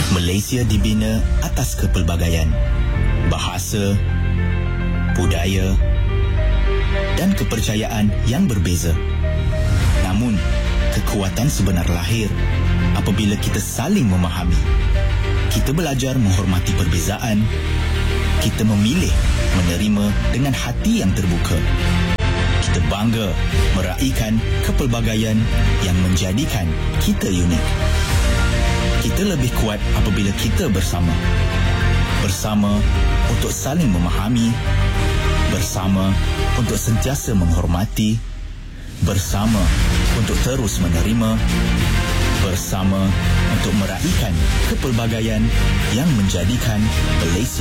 Malaysia dibina atas kepelbagaian bahasa, budaya dan kepercayaan yang berbeza. Namun, kekuatan sebenar lahir apabila kita saling memahami. Kita belajar menghormati perbezaan. Kita memilih menerima dengan hati yang terbuka. Kita bangga meraihkan kepelbagaian yang menjadikan kita unik. Kita lebih kuat apabila kita bersama. Bersama untuk saling memahami. Bersama untuk sentiasa menghormati. Bersama untuk terus menerima. Bersama untuk meraihkan kepelbagaian yang menjadikan Malaysia